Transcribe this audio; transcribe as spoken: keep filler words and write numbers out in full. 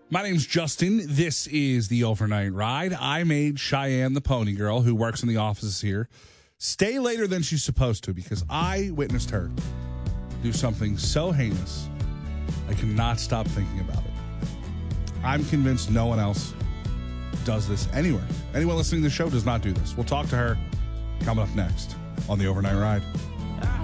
My name's Justin. This is the Overnight Ride. I made Cheyenne, the pony girl who works in the offices here, stay later than she's supposed to because I witnessed her do something so heinous I cannot stop thinking about it. I'm convinced no one else does this anywhere. Anyone listening to the show does not do this. We'll talk to her coming up next on the Overnight Ride.